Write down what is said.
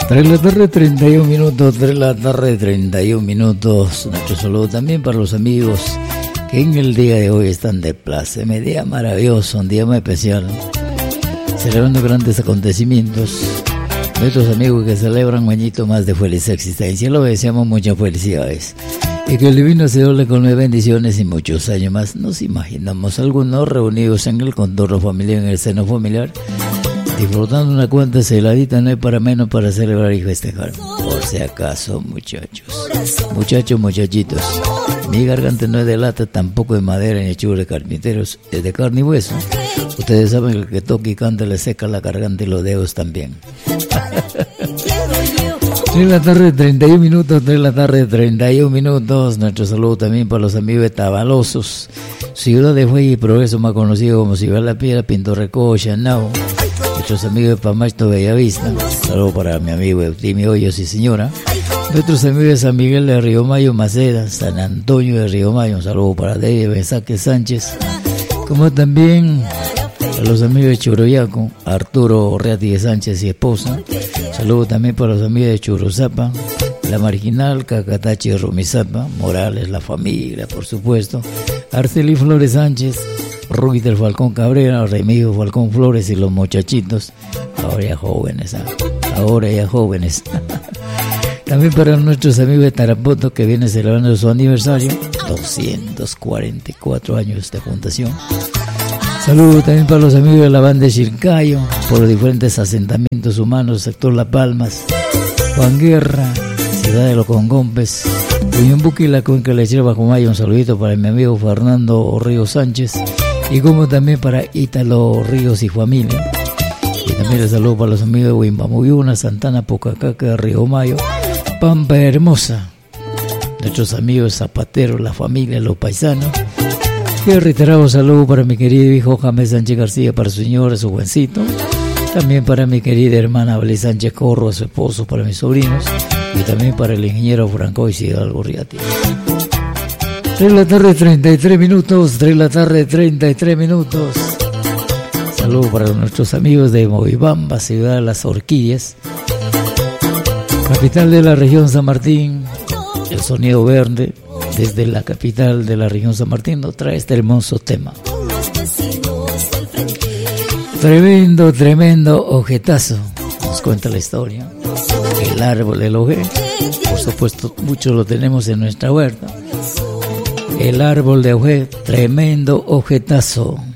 3 de la tarde, 31 minutos, 3 de la tarde, 31 minutos. Nuestro saludo también para los amigos que en el día de hoy están de pláceme. Un día maravilloso, un día muy especial, celebrando grandes acontecimientos. Nuestros amigos que celebran un añito más de feliz existencia, lo deseamos muchas felicidades. Y que el divino Señor le colme bendiciones y muchos años más. Nos imaginamos algunos reunidos en el contorno familiar, en el seno familiar, disfrutando una cuanta celadita, no hay para menos para celebrar y festejar. Por si acaso, muchachos, muchachitos, mi garganta no es de lata, tampoco de madera ni hechura de carpinteros, es de carne y hueso. Ustedes saben que el que toca y canta le seca la garganta y los dedos también. 3 de la tarde, 31 minutos, 3 de la tarde, 31 minutos. Nuestro saludo también para los amigos de Tabalosos, ciudad de Fuego y Progreso, más conocido como Ciudad La Piedra, Pinto Recocha, Nao. Nuestros amigos de Pamacho, Bellavista. Saludo para mi amigo Eutimio Hoyos y señora. Nuestros amigos de San Miguel de Río Mayo, Maceda, San Antonio de Río Mayo. Un saludo para David Benzaque Sánchez. Como también a los amigos de Choroyaco, Arturo Reati de Sánchez y esposa. Saludo también para los amigos de Churuzapa, La Marginal, Cacatachi de Rumizapa, Morales, la familia, por supuesto. Arceli Flores Sánchez, Rubiter Falcón Cabrera, Remigio Falcón Flores y los muchachitos, ahora ya jóvenes. También para nuestros amigos de Tarapoto que vienen celebrando su aniversario, 244 años de fundación. Saludos también para los amigos de la banda de Chircayo, por los diferentes asentamientos humanos, sector La Palmas, Juan Guerra, Ciudad de los Congompes, Uyumbuque y la Cuenca Lechera Bajo Mayo. Un saludito para mi amigo Fernando Ríos Sánchez, y como también para Ítalo Ríos y familia. Y también les saludo para los amigos de Huimbamuyuna, Santana, Pocacaca, Río Mayo, Pampa Hermosa, nuestros amigos zapateros, la familia, los paisanos. Y reiterado saludo para mi querido hijo James Sánchez García, para su señora, su jovencito. También para mi querida hermana Abel Sánchez Corro, a su esposo, para mis sobrinos. Y también para el ingeniero Franco Isidro Gorriati. 3 de la tarde, 33 minutos. 3 de la tarde, 33 minutos. Saludos para nuestros amigos de Moibamba, ciudad de las orquídeas, capital de la región San Martín. El sonido verde, desde la capital de la región San Martín, nos trae este hermoso tema. Tremendo ojetazo, nos cuenta la historia. El árbol del ojé, por supuesto, muchos lo tenemos en nuestra huerta. El árbol de ojé, tremendo ojetazo.